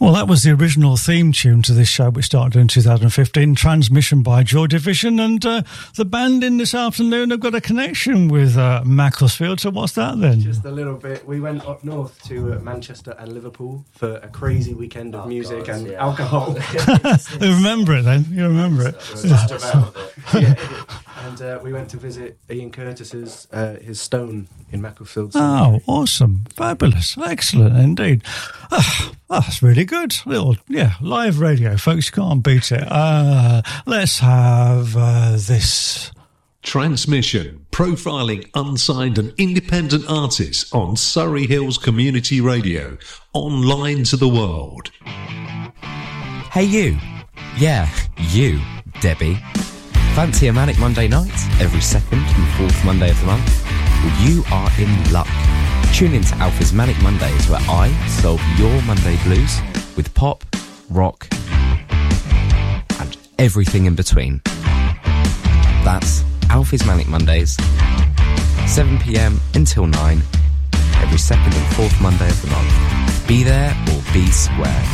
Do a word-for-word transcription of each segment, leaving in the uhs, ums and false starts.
Well, that was the original theme tune to this show, which started in two thousand fifteen, Transmission by Joy Division, and uh, the band in this afternoon have got a connection with uh, Macclesfield, so what's that then? Just a little bit. We went up north to uh, Manchester and Liverpool for a crazy weekend of oh, music God, and yeah. alcohol. You remember it then? You remember it? Just about. Yeah. And uh, we went to visit Ian Curtis's, uh, his stone in Macclesfield. Oh, awesome. Fabulous. Excellent indeed. Oh, that's really good. Little, yeah, live radio, folks. You can't beat it. Uh, let's have uh, this. Transmission, profiling unsigned and independent artists on Surrey Hills Community Radio, online to the world. Hey you. Yeah, you, Debbie. Fancy a Manic Monday night every second and fourth Monday of the month? Well, you are in luck. Tune in to Alpha's Manic Mondays, where I solve your Monday blues with pop, rock, and everything in between. That's Alfie's Manic Mondays, seven p.m. until nine, every second and fourth Monday of the month. Be there or be square.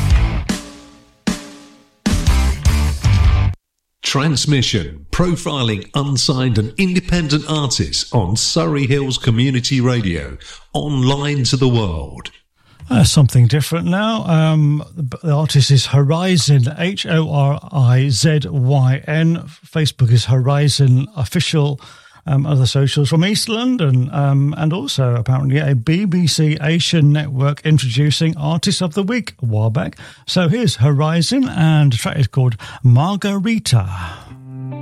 Transmission, profiling unsigned and independent artists on Surrey Hills Community Radio, online to the world. Uh, something different now. Um, the artist is Horizon, H O R I Z Y N. Facebook is Horizon Official. Um, other socials from East London, um, and also apparently a B B C Asian network introducing Artist of the Week a while back. So here's Horizon, and the track is called Margarita.